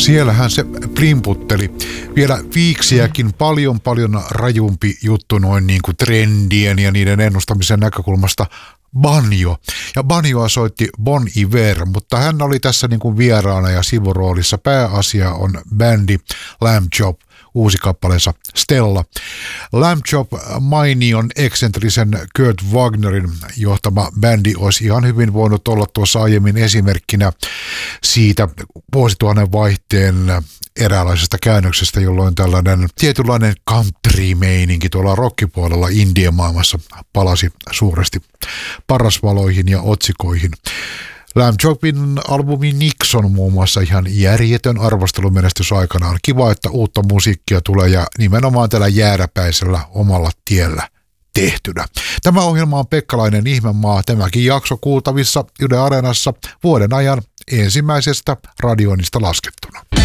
Siellähän se plimputteli. Vielä viiksiäkin paljon rajumpi juttu noin niin kuin trendien ja niiden ennustamisen näkökulmasta. Banjo. Ja banjoa soitti Bon Iver, mutta hän oli tässä niin kuin vieraana ja sivuroolissa. Pääasia on bändi Lamb Chop, uusi kappaleensa Stella. Lamb Chop mainion eksentrisen Kurt Wagnerin johtama bändi olisi ihan hyvin voinut olla tuossa aiemmin esimerkkinä siitä vuosituhannen vaihteen eräänlaisesta käännöksestä, jolloin tällainen tietynlainen country-meininki tuolla rockipuolella Indien maailmassa palasi suuresti parasvaloihin ja otsikoihin. Lamb Chopin albumi Nixon muun muassa ihan järjetön arvostelumenestys aikanaan. Kiva, että uutta musiikkia tulee ja nimenomaan tällä jääräpäisellä omalla tiellä tehtynä. Tämä ohjelma on Pekkalainen Ihmemaa. Tämäkin jakso kuultavissa Yle Areenassa vuoden ajan ensimmäisestä radioinnista laskettuna.